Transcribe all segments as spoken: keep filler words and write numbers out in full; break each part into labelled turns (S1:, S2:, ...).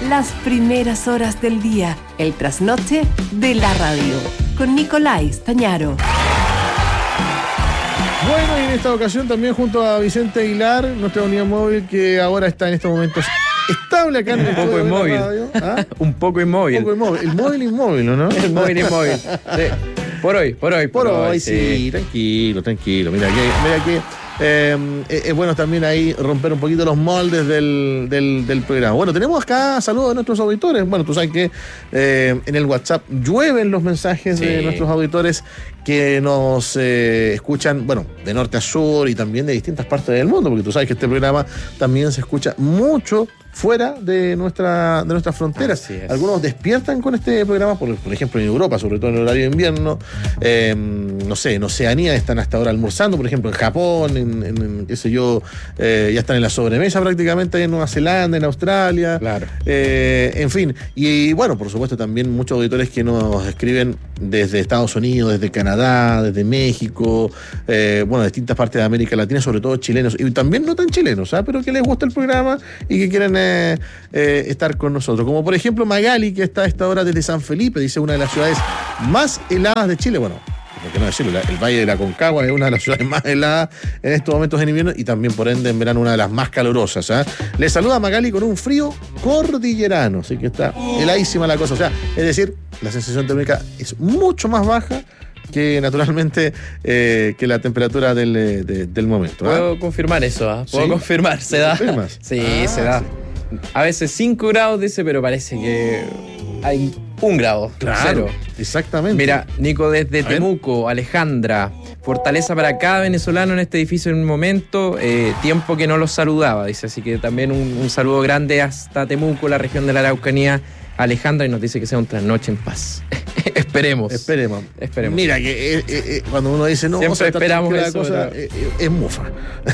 S1: las primeras horas del día, el trasnoche de la radio, con Nicolai Stañaro.
S2: Bueno, y en esta ocasión también junto a Vicente Aguilar, nuestra unidad móvil que ahora está en estos momentos estable acá en el
S3: un poco inmóvil.
S2: ¿Ah?
S3: un poco inmóvil.
S2: Un poco inmóvil. El móvil inmóvil, ¿no?
S3: El móvil inmóvil. Sí. Por hoy, por hoy.
S2: Por, por hoy,
S3: sí.
S2: sí. Tranquilo, tranquilo. Mira que, mira que eh, es, es bueno también ahí romper un poquito los moldes del, del, del programa. Bueno, tenemos acá saludos de nuestros auditores. Bueno, tú sabes que eh, en el WhatsApp llueven los mensajes sí. de nuestros auditores que nos eh, escuchan, bueno, de norte a sur y también de distintas partes del mundo, porque tú sabes que este programa también se escucha mucho fuera de nuestra de nuestras fronteras. Algunos despiertan con este programa, por, por ejemplo en Europa, sobre todo en el horario de invierno, eh, no sé, en Oceanía están hasta ahora almorzando, por ejemplo en Japón, en, en, en qué sé yo, eh, ya están en la sobremesa prácticamente, en Nueva Zelanda, en Australia,
S3: claro.
S2: eh, en fin, y, y bueno, por supuesto también muchos auditores que nos escriben desde Estados Unidos, desde Canadá, desde México, eh, bueno, distintas partes de América Latina, sobre todo chilenos, y también no tan chilenos, ¿eh? Pero que les gusta el programa y que quieren eh, eh, estar con nosotros. Como por ejemplo Magali, que está a esta hora desde San Felipe, dice una de las ciudades más heladas de Chile. Bueno, por qué no decirlo, el Valle de la Concagua es una de las ciudades más heladas en estos momentos en invierno y también por ende en verano una de las más calurosas. ¿eh? Le saluda Magali con un frío cordillerano, así que está heladísima la cosa. O sea, es decir, la sensación térmica es mucho más baja que naturalmente eh, que la temperatura del, de, del momento. ¿eh?
S3: Puedo confirmar eso, ¿eh? Puedo ¿Sí? confirmar, se da.
S2: ¿Confirmas?
S3: Sí,
S2: ah,
S3: se da. Sí. A veces cinco grados dice, pero parece que hay un grado.
S2: Claro,
S3: cero.
S2: Exactamente.
S3: Mira, Nico, desde Temuco, Alejandra, fortaleza para cada venezolano en este edificio en un momento, eh, tiempo que no los saludaba, dice, así que también un, un saludo grande hasta Temuco, la región de la Araucanía, Alejandra, y nos dice que sea un trasnoche en paz. Esperemos.
S2: Esperemos.
S3: Esperemos.
S2: Mira, que eh, eh, cuando uno dice no,
S3: siempre
S2: o sea,
S3: esperamos
S2: la
S3: eso,
S2: cosa,
S3: pero...
S2: eh, eh, es mufa.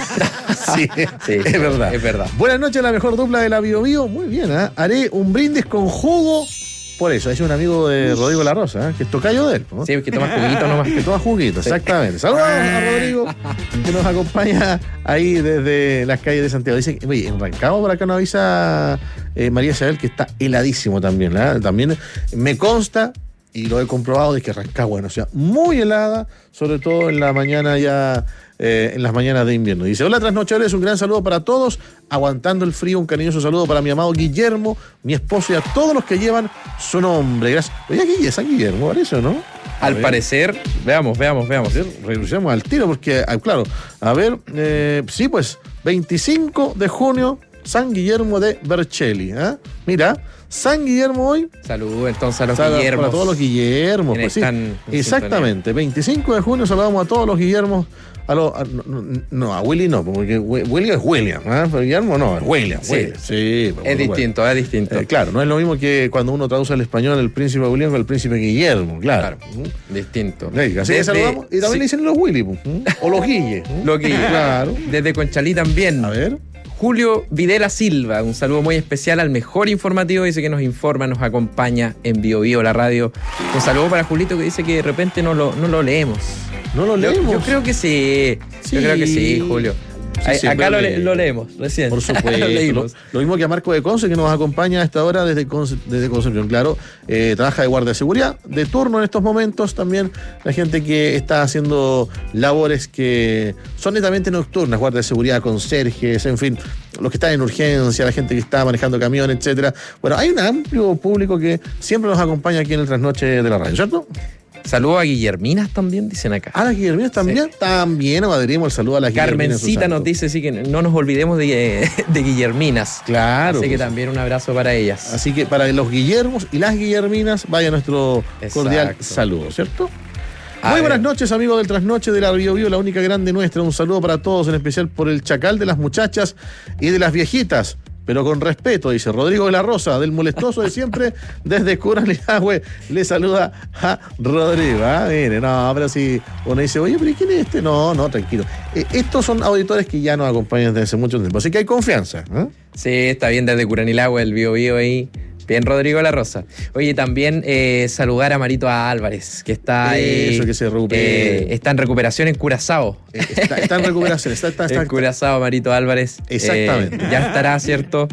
S2: sí,
S3: sí,
S2: es verdad.
S3: Es verdad.
S2: Buenas noches, la mejor dupla de la Bio Bio. Muy bien, ¿eh? Haré un brindis con jugo. Por eso, es un amigo de Rodrigo La Rosa, ¿eh? Que es tocayo de él, ¿no?
S3: Sí, que toma juguito nomás.
S2: Que toma juguito, sí. Exactamente. Saludos a Rodrigo, que nos acompaña ahí desde las calles de Santiago. Dice, oye, en Rancagua por acá nos avisa eh, María Isabel que está heladísimo también, ¿eh? También me consta, y lo he comprobado, de que Rancagua es una ciudad muy helada, sobre todo en la mañana ya... Eh, en las mañanas de invierno. Dice, hola trasnochadores, un gran saludo para todos, aguantando el frío, un cariñoso saludo para mi amado Guillermo, mi esposo y a todos los que llevan su nombre. Gracias. Oye, aquí es San Guillermo, parece, ¿no? A
S3: Al
S2: ver.
S3: parecer, veamos, veamos, veamos.
S2: Regresamos al tiro porque, claro, a ver, eh, sí, pues, veinticinco de junio, San Guillermo de Vercelli. ¿eh? Mira, San Guillermo hoy.
S3: Saludos entonces a los
S2: Saludos
S3: Guillermos.
S2: para todos los Guillermos. Pues, sí. Exactamente, veinticinco de junio saludamos a todos los Guillermos. A lo, a, no, no, a Willy no, porque William es William, ¿eh? Pero Guillermo no, es William.
S3: Sí,
S2: William. sí
S3: es distinto, bueno. es distinto.
S2: Eh, claro, no es lo mismo que cuando uno traduce al español el príncipe William con el príncipe Guillermo, claro. claro.
S3: ¿Mm? Distinto.
S2: Sí, así Desde, que saludamos. Y también sí. le dicen los Willy, ¿Mm? o los Guille. ¿Mm?
S3: Los Guille, claro. Desde Conchalí también.
S2: A ver.
S3: Julio Videla Silva, un saludo muy especial al mejor informativo, dice que nos informa, nos acompaña en Bio Bio, la radio. Un saludo para Julito que dice que de repente no lo, no lo leemos.
S2: ¿No lo leemos?
S3: Yo, yo creo que sí. sí. Yo creo que sí, Julio. Sí, sí, acá lo, le, lo leemos, recién.
S2: Por supuesto. lo, leímos. Lo, lo mismo que a Marco de Conce, que nos acompaña a esta hora desde, Conce, desde Concepción. Claro, eh, trabaja de guardia de seguridad, de turno en estos momentos. También la gente que está haciendo labores que son netamente nocturnas, guardia de seguridad, conserjes, en fin, los que están en urgencia, la gente que está manejando camión, etcétera. Bueno, hay un amplio público que siempre nos acompaña aquí en el Trasnoche de la radio, ¿cierto?
S3: Saludos a Guillerminas también, dicen acá.
S2: ¿Ah, las Guillerminas también? Sí. También adherimos el saludo a las Guillerminas.
S3: Carmencita nos dice, sí, que no nos olvidemos de, de Guillerminas.
S2: Claro.
S3: Así que
S2: pues,
S3: también un abrazo para ellas.
S2: Así que para los Guillermos y las Guillerminas, vaya nuestro Exacto. cordial saludo, ¿cierto? A Muy ver. buenas noches, amigos del Trasnoche de la Bio Bio, la única grande nuestra. Un saludo para todos, en especial por el chacal de las muchachas y de las viejitas. Pero con respeto, dice Rodrigo de la Rosa, del molestoso de siempre, desde Curalihue, le saluda a Rodrigo. ¿eh? Mire, no, pero si uno dice, oye, pero ¿quién es este? No, no, tranquilo. Eh, estos son auditores que ya nos acompañan desde hace mucho tiempo, así que hay confianza. ¿eh?
S3: Sí, está bien, desde Curanilagüe, el Bio Bio ahí. Bien, Rodrigo La Rosa. Oye, también eh, saludar a Marito Álvarez, que está ahí.
S2: Eso, que se recupere.
S3: Eh, está en recuperación en Curazao.
S2: Está, está en recuperación, está, está, está
S3: en Curazao, Marito Álvarez.
S2: Exactamente.
S3: Eh, ya estará, ¿cierto?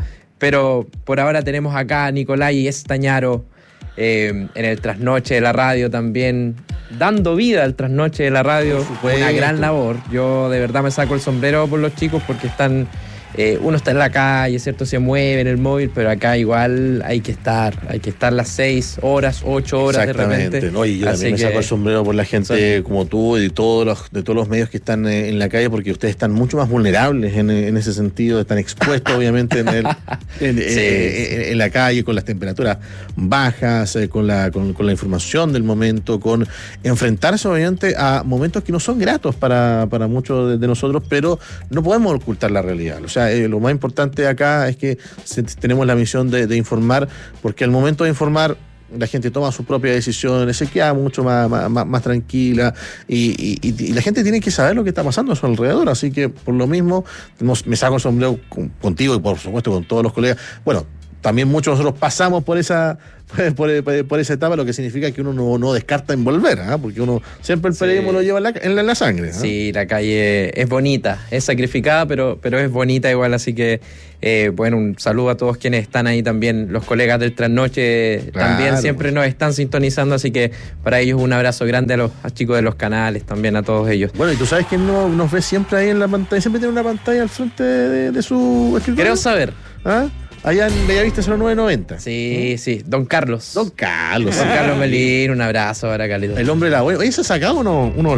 S3: Pero por ahora tenemos acá a Nicolai Estañaro eh, en el Trasnoche de la Radio también, dando vida al Trasnoche de la Radio. Una gran labor. Yo de verdad me saco el sombrero por los chicos porque están... Eh, uno está en la calle, ¿cierto? Se mueve en el móvil, pero acá igual hay que estar. Hay que estar las seis horas, ocho horas de repente.
S2: No, y yo
S3: Así
S2: también me
S3: que...
S2: saco el sombrero por la gente sí. como tú y de todos los, de todos los medios que están eh, en la calle, porque ustedes están mucho más vulnerables en, en ese sentido, están expuestos obviamente en, el, en, sí. eh, en, en la calle, con las temperaturas bajas, eh, con, la, con, con la información del momento, con enfrentarse obviamente a momentos que no son gratos para, para muchos de, de nosotros, pero no podemos ocultar la realidad. O sea, Eh, lo más importante acá es que se, tenemos la misión de, de informar, porque al momento de informar la gente toma sus propias decisiones, se queda mucho más, más, más tranquila y, y, y la gente tiene que saber lo que está pasando a su alrededor, así que por lo mismo me saco el sombrero con, contigo y por supuesto con todos los colegas. Bueno, también muchos de nosotros pasamos por esa por, por, por esa etapa, lo que significa que uno no, no descarta en volver, ¿eh? Porque uno siempre el periodismo sí. lo lleva en la, en la, en la sangre. ¿eh?
S3: Sí, la calle es bonita, es sacrificada, pero, pero es bonita igual, así que eh, bueno, un saludo a todos quienes están ahí también, los colegas del Trasnoche claro. también siempre nos están sintonizando, así que para ellos un abrazo grande a los a chicos de los canales, también a todos ellos.
S2: Bueno, y tú sabes quién no, nos ve siempre ahí en la pantalla, siempre tiene una pantalla al frente de, de su escritorio.
S3: Quiero saber.
S2: ¿Ah? Allá en Bellavista cero nueve noventa.
S3: Sí, sí, Don Carlos.
S2: Don Carlos.
S3: Don Carlos Melín, un abrazo para Carlitos.
S2: El hombre de la web. ¿Oye, se ha sacado uno, uno